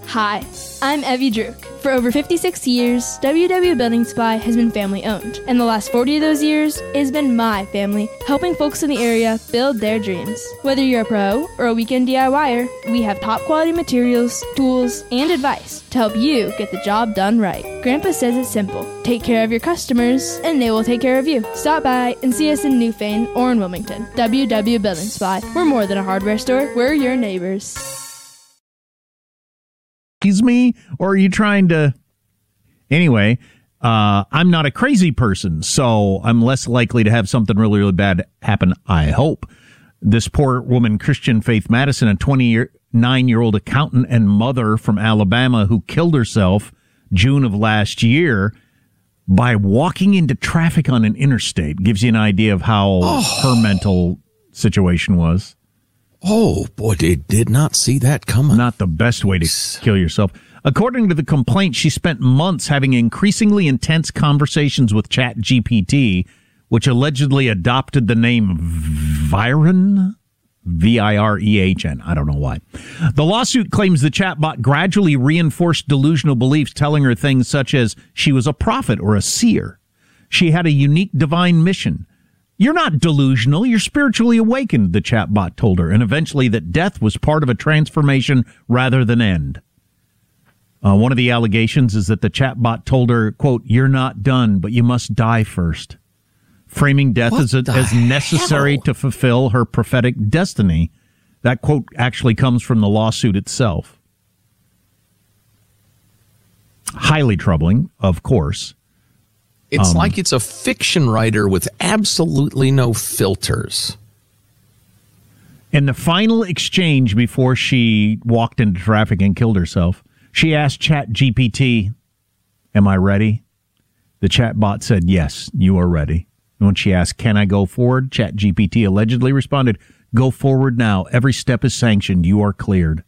Hi, I'm Evie Druk. For over 56 years, WW Building Supply has been family owned. And the last 40 of those years, it has been my family helping folks in the area build their dreams. Whether you're a pro or a weekend DIYer, we have top quality materials, tools, and advice to help you get the job done right. Grandpa says it's simple. Take care of your customers, and they will take care of you. Stop by and see us in Newfane or in Wilmington. WW Building Supply. We're more than a hardware store. We're your neighbors. Me, or are you trying to... Anyway, I'm not a crazy person, so I'm less likely to have something really, really bad happen, I hope. This poor woman, Christian Faith Madison, a 29-year-old accountant and mother from Alabama who killed herself June of last year by walking into traffic on an interstate, gives you an idea of how her mental situation was. Oh, boy, they did not see that coming. Not the best way to kill yourself. According to the complaint, she spent months having increasingly intense conversations with ChatGPT, which allegedly adopted the name Virehn, V-I-R-E-H-N. I don't know why. The lawsuit claims the chatbot gradually reinforced delusional beliefs, telling her things such as she was a prophet or a seer. She had a unique divine mission. You're not delusional, you're spiritually awakened, the chatbot told her, and eventually that death was part of a transformation rather than end. One of the allegations is that the chatbot told her, quote, "You're not done, but you must die first," framing death as necessary to fulfill her prophetic destiny. That quote actually comes from the lawsuit itself. Highly troubling, of course. It's like it's a fiction writer with absolutely no filters. In the final exchange before she walked into traffic and killed herself, she asked ChatGPT, "Am I ready?" The chatbot said, "Yes, you are ready." And when she asked, "Can I go forward?" ChatGPT allegedly responded, "Go forward now. Every step is sanctioned. You are cleared."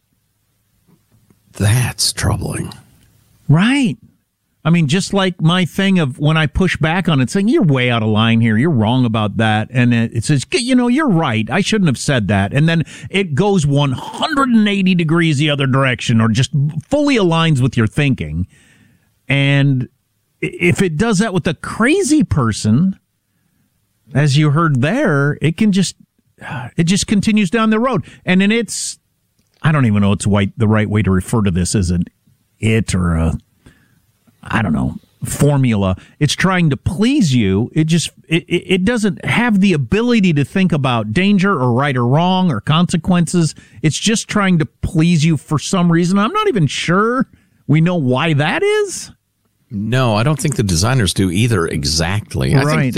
That's troubling. Right. I mean, just like my thing of when I push back on it, saying, "You're way out of line here. You're wrong about that." And it says, "You're right. I shouldn't have said that." And then it goes 180 degrees the other direction or just fully aligns with your thinking. And if it does that with a crazy person, as you heard there, it just continues down the road. And then I don't even know it's the right way to refer to this as it or a, I don't know, formula. It's trying to please you. It doesn't have the ability to think about danger or right or wrong or consequences. It's just trying to please you for some reason. I'm not even sure we know why that is. No, I don't think the designers do either exactly. Right.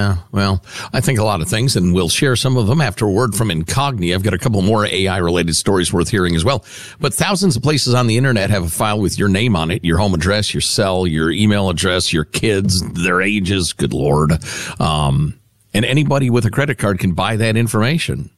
I think a lot of things, and we'll share some of them after a word from Incogni. I've got a couple more AI-related stories worth hearing as well. But thousands of places on the internet have a file with your name on it, your home address, your cell, your email address, your kids, their ages, good Lord. And anybody with a credit card can buy that information.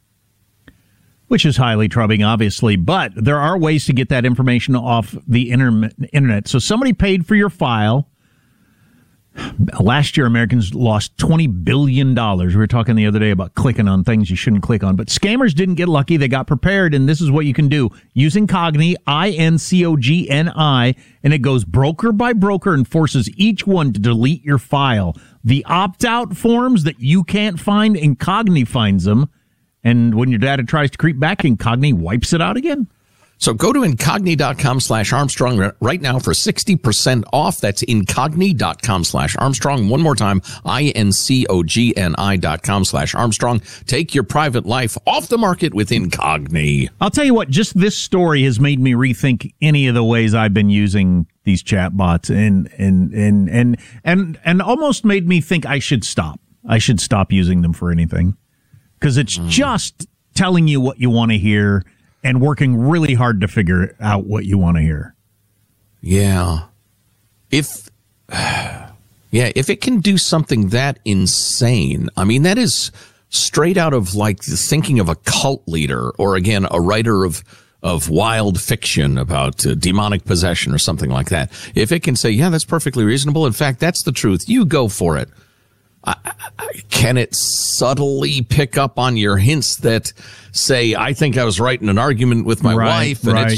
Which is highly troubling, obviously, but there are ways to get that information off the internet. So somebody paid for your file. Last year, Americans lost $20 billion. We were talking the other day about clicking on things you shouldn't click on. But scammers didn't get lucky. They got prepared, and this is what you can do. Use Incogni, I-N-C-O-G-N-I, and it goes broker by broker and forces each one to delete your file. The opt-out forms that you can't find, Incogni finds them. And when your data tries to creep back, Incogni wipes it out again. So go to Incogni.com/Armstrong right now for 60% off. That's Incogni.com/Armstrong. One more time, INCOGNI.com/Armstrong. Take your private life off the market with Incogni. I'll tell you what, just this story has made me rethink any of the ways I've been using these chatbots and almost made me think I should stop. I should stop using them for anything. Because it's just telling you what you want to hear and working really hard to figure out what you want to hear. Yeah. If it can do something that insane, I mean, that is straight out of like the thinking of a cult leader or, again, a writer of wild fiction about demonic possession or something like that. If it can say, yeah, that's perfectly reasonable. In fact, that's the truth. You go for it. Can it subtly pick up on your hints that say, I think I was right in an argument with my wife, and it's